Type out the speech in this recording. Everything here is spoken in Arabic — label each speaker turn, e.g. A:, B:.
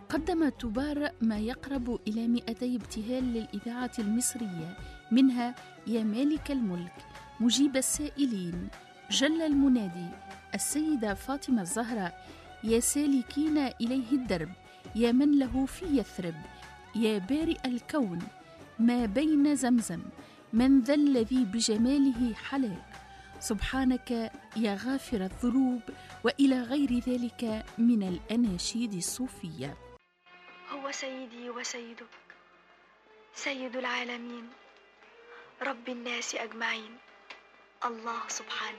A: قدمت تبار ما يقرب إلى 200 ابتهال للإذاعة المصرية، منها يا مالك الملك، مجيب السائلين، جل المنادي، السيدة فاطمة الزهراء، يا سالكين إليه الدرب، يا من له في يثرب، يا بارئ الكون، ما بين زمزم، من ذا الذي بجماله حلاك، سبحانك يا غافر الذنوب، وإلى غير ذلك من الأناشيد الصوفية.
B: هو سيدي وسيدك، سيد العالمين، رب الناس أجمعين، الله سبحانه.